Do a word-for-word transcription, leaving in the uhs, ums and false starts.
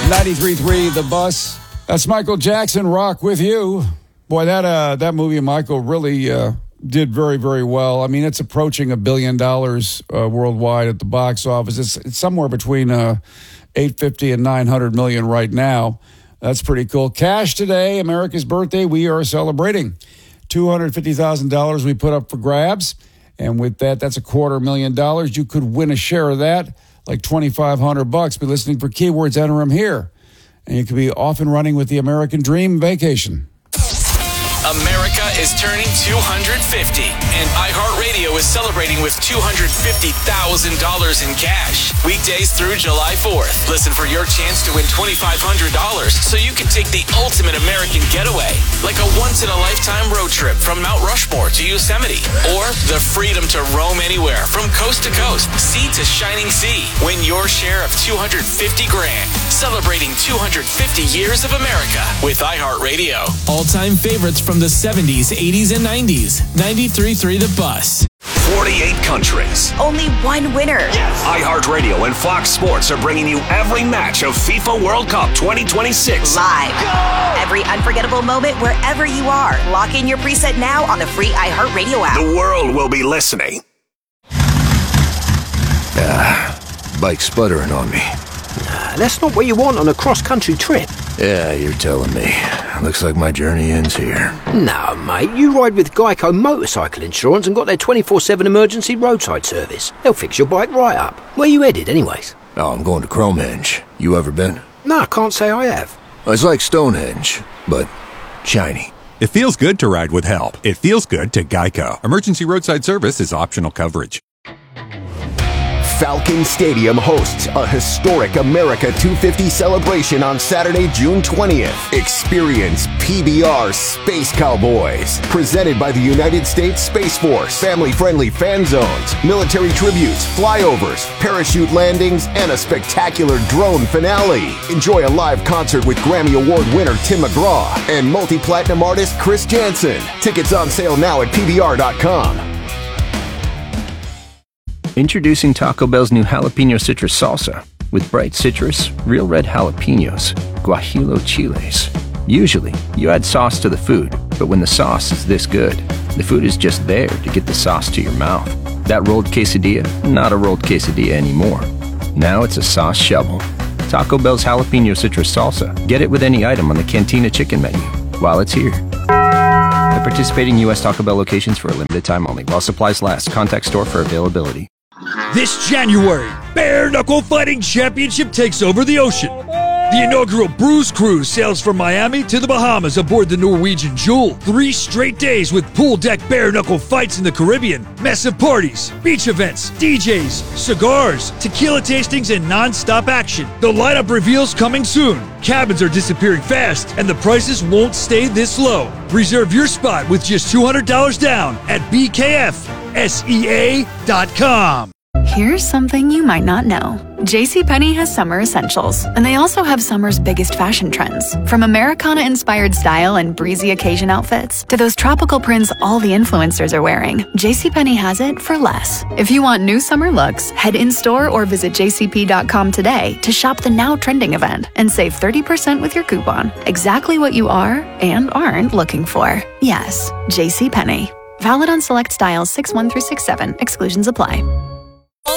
ninety-three point three The Bus. That's Michael Jackson, Rock With You. Boy, that uh, that movie, Michael, really uh, did very, very well. I mean, it's approaching a billion dollars uh, worldwide at the box office. It's, it's somewhere between uh, eight hundred fifty and nine hundred million right now. That's pretty cool. Cash today, America's birthday, we are celebrating. two hundred fifty thousand dollars we put up for grabs. And with that, that's a quarter million dollars. You could win a share of that, like twenty-five hundred bucks. Be listening for keywords, enter them here. And you could be off and running with the American Dream vacation. America is turning two hundred fifty, and iHeartRadio is celebrating with two hundred fifty thousand dollars in cash. Weekdays through July fourth. Listen for your chance to win twenty-five hundred dollars so you can take the ultimate American getaway, like a once-in-a-lifetime road trip from Mount Rushmore to Yosemite, or the freedom to roam anywhere from coast to coast, sea to shining sea. Win your share of two hundred fifty grand. Celebrating two hundred fifty years of America with iHeartRadio. All-time favorites from the seventies, eighties, and nineties. ninety-three point three The Bus. forty-eight countries. Only one winner. Yes. iHeartRadio and Fox Sports are bringing you every match of FIFA World Cup twenty twenty-six. Live. Go! Every unforgettable moment wherever you are. Lock in your preset now on the free iHeartRadio app. The world will be listening. Ah, bike's sputtering on me. Nah, that's not what you want on a cross-country trip. Yeah, you're telling me. Looks like my journey ends here. No, mate, you ride with Geico Motorcycle Insurance and got their twenty-four seven emergency roadside service. They'll fix your bike right up. Where you headed, anyways? Oh, I'm going to Cromehenge. You ever been? No, I can't say I have. It's like Stonehenge, but shiny. It feels good to ride with help. It feels good to Geico. Emergency roadside service is optional coverage. Falcon Stadium hosts a historic America two fifty celebration on Saturday, June twentieth. Experience P B R Space Cowboys, presented by the United States Space Force. Family-friendly fan zones, military tributes, flyovers, parachute landings, and a spectacular drone finale. Enjoy a live concert with Grammy Award winner Tim McGraw and multi-platinum artist Chris Jansen. Tickets on sale now at P B R dot com. Introducing Taco Bell's new jalapeno citrus salsa with bright citrus, real red jalapenos, guajillo chiles. Usually, you add sauce to the food, but when the sauce is this good, the food is just there to get the sauce to your mouth. That rolled quesadilla, not a rolled quesadilla anymore. Now it's a sauce shovel. Taco Bell's jalapeno citrus salsa. Get it with any item on the Cantina chicken menu while it's here. At participating U S Taco Bell locations for a limited time only. While supplies last, contact store for availability. This January, Bare Knuckle Fighting Championship takes over the ocean. The inaugural Bruise Cruise sails from Miami to the Bahamas aboard the Norwegian Jewel. Three straight days with pool deck bare knuckle fights in the Caribbean, massive parties, beach events, D Js, cigars, tequila tastings, and non-stop action. The lineup reveals coming soon. Cabins are disappearing fast, and the prices won't stay this low. Reserve your spot with just two hundred dollars down at B K F S E A dot com. Here's something you might not know. JCPenney has summer essentials, and they also have summer's biggest fashion trends. From Americana-inspired style and breezy occasion outfits to those tropical prints all the influencers are wearing, JCPenney has it for less. If you want new summer looks, head in-store or visit J C P dot com today to shop the now trending event and save thirty percent with your coupon. Exactly what you are and aren't looking for. Yes, JCPenney. Valid on select styles six one through six seven. Exclusions apply.